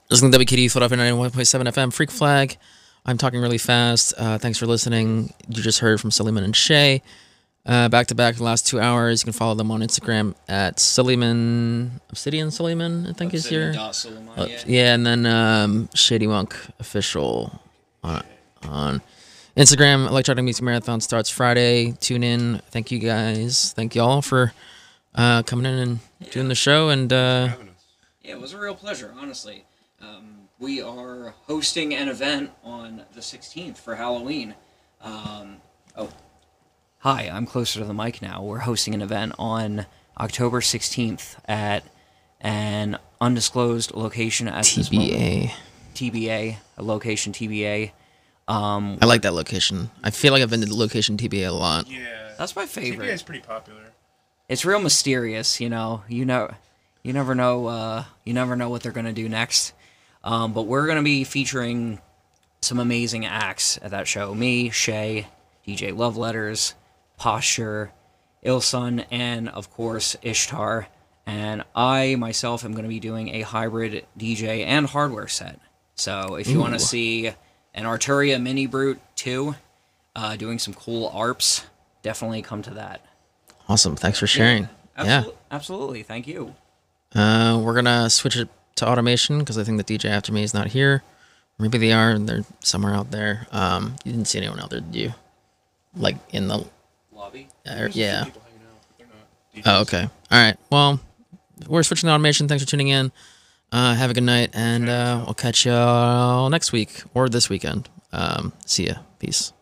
Listening to WKD Philadelphia 91.7 FM, Freak Flag. I'm talking really fast. Thanks for listening. You just heard from Suleiman and Shay. Back to back the last 2 hours. You can follow them on Instagram at Suleiman, Obsidian Suleiman, I think is your. Yeah, and then Shady Monk Official on Instagram. Electronic Music Marathon starts Friday. Tune in. Thank you guys. Thank y'all for coming in and doing the show. And yeah, it was a real pleasure, honestly. We are hosting an event on the 16th for Halloween. Hi, I'm closer to the mic now. We're hosting an event on October 16th at an undisclosed location at TBA. TBA, a location TBA. I like that location. I feel like I've been to the location TBA a lot. Yeah. That's my favorite. TBA is pretty popular. It's real mysterious, you never know what they're gonna do next. But we're gonna be featuring some amazing acts at that show. Me, Shay, DJ Love Letters, Posture, Ilsun, and of course Ishtar. And I myself am gonna be doing a hybrid DJ and hardware set. So if you want to see an Arturia Mini Brute 2, doing some cool ARPs, definitely come to that. Awesome. Thanks for sharing. Absolutely. Thank you. We're going to switch it to automation because I think the DJ after me is not here. Maybe they are, and they're somewhere out there. You didn't see anyone out there, did you? Like in the lobby? Yeah. Oh, okay. All right. Well, we're switching to automation. Thanks for tuning in. Have a good night, and we'll catch y'all next week or this weekend. See ya. Peace.